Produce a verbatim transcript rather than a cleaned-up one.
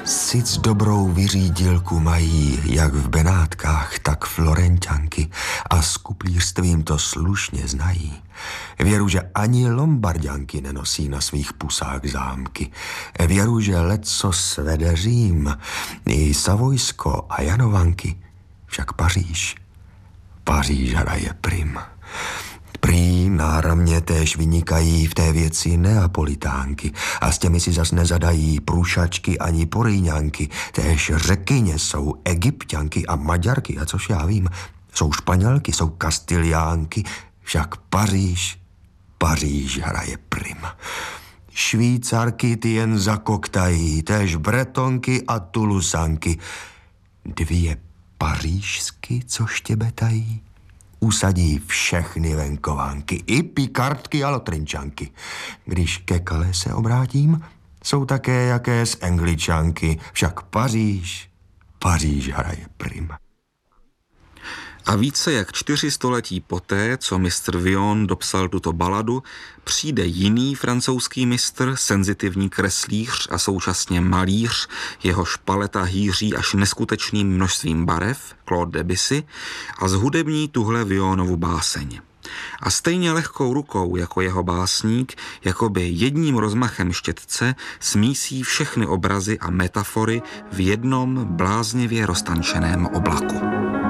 Sic dobrou vyřídilku mají jak v Benátkách, tak Florenťanky a s kuplířstvím to slušně znají. Věru, že ani Lombarďanky nenosí na svých pusách zámky. Věru, že leco svede Řím, i Savojsko a Janovanky. Však Paříž, Paříž hraje prim. Prý náramně též vynikají v té věci neapolitánky a s těmi si zas nezadají prušačky ani porýňanky. Též Řekyně jsou Egypťanky a Maďarky a což já vím, jsou Španělky, jsou Kastiliánky, však Paříž, Paříž hraje prim. Švýcarky ty jen zakoktají, též Bretonky a Tulusanky. Dvě pařížsky, co štěbetají, usadí všechny venkovánky, i pikardky a lotrinčanky. Když ke Calais se obrátím, jsou také jaké z Angličanky, však Paříž, Paříž hraje prim. A více jak čtyři století poté, co mistr Villon dopsal tuto baladu, přijde jiný francouzský mistr, senzitivní kreslíř a současně malíř, jehož paleta hýří až neskutečným množstvím barev, Claude Debussy, a zhudební tuhle Villonovu báseň. A stejně lehkou rukou jako jeho básník, jakoby jedním rozmachem štětce, smísí všechny obrazy a metafory v jednom bláznivě roztančeném oblaku.